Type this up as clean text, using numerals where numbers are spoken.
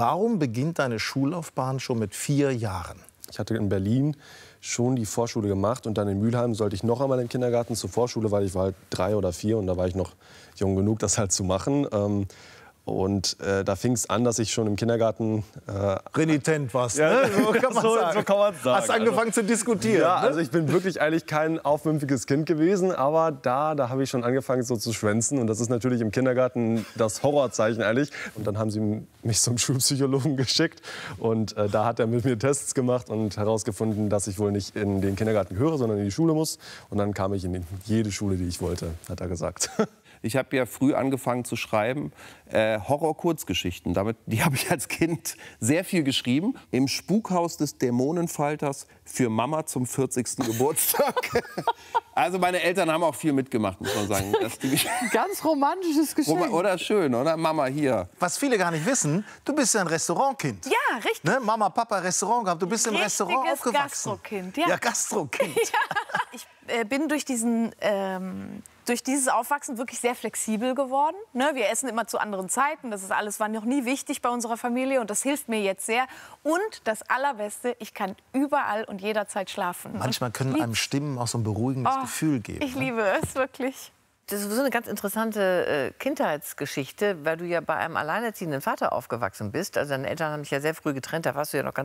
Warum beginnt deine Schullaufbahn schon mit 4 Jahren? Ich hatte in Berlin schon die Vorschule gemacht und dann in Mülheim sollte ich noch einmal in den Kindergarten zur Vorschule, weil ich war halt 3 oder 4 und da war ich noch jung genug, das halt zu machen. Da fing es an, dass ich schon im Kindergarten... Renitent warst, ja, ne? So kann man so sagen. kann man's sagen. Hast angefangen zu diskutieren. Ja, ne? also ich bin wirklich eigentlich kein aufmüpfiges Kind gewesen, aber da habe ich schon angefangen so zu schwänzen und das ist natürlich im Kindergarten das Horrorzeichen eigentlich. Und dann haben sie mich zum Schulpsychologen geschickt und da hat er mit mir Tests gemacht und herausgefunden, dass ich wohl nicht in den Kindergarten gehöre, sondern in die Schule muss. Und dann kam ich in jede Schule, die ich wollte, hat er gesagt. Ich habe ja früh angefangen zu schreiben, Horror-Kurzgeschichten. Die habe ich als Kind sehr viel geschrieben. Im Spukhaus des Dämonenfalters für Mama zum 40. Geburtstag. Also meine Eltern haben auch viel mitgemacht, muss man sagen. Ganz romantisches Geschenk. Oder schön, oder? Mama, hier. Was viele gar nicht wissen, du bist ja ein Restaurantkind. Ja, richtig. Ne? Mama, Papa, Restaurant gehabt. Du bist im Restaurant aufgewachsen. Gastrokind, ja. Ja, Gastrokind. Ich bin durch dieses Aufwachsen wirklich sehr flexibel geworden. Ne? Wir essen immer zu anderen Zeiten. Das ist alles, war noch nie wichtig bei unserer Familie und das hilft mir jetzt sehr. Und das Allerbeste, ich kann überall und jederzeit schlafen. Manchmal können einem Stimmen auch so ein beruhigendes Gefühl geben. Ich liebe es wirklich. Das ist sowieso eine ganz interessante Kindheitsgeschichte, weil du ja bei einem alleinerziehenden Vater aufgewachsen bist. Also deine Eltern haben dich ja sehr früh getrennt, da warst du ja noch ganz